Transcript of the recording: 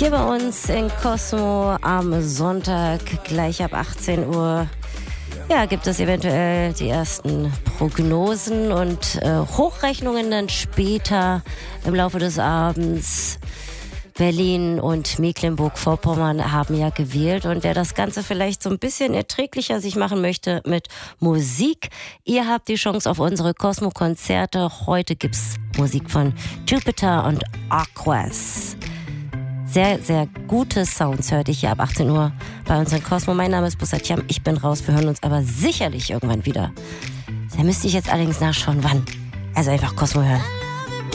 Hier bei uns in Cosmo am Sonntag, gleich ab 18 Uhr, ja, gibt es eventuell die ersten Prognosen und Hochrechnungen dann später im Laufe des Abends. Berlin und Mecklenburg-Vorpommern haben ja gewählt, und wer das Ganze vielleicht so ein bisschen erträglicher sich machen möchte mit Musik, ihr habt die Chance auf unsere Cosmo-Konzerte. Heute gibt's Musik von Jupiter und Aquas. Sehr, sehr gute Sounds hört ihr hier ab 18 Uhr bei uns in Cosmo. Mein Name ist Bussatiam, ich bin raus. Wir hören uns aber sicherlich irgendwann wieder. Da müsste ich jetzt allerdings nachschauen, wann. Also einfach Cosmo hören.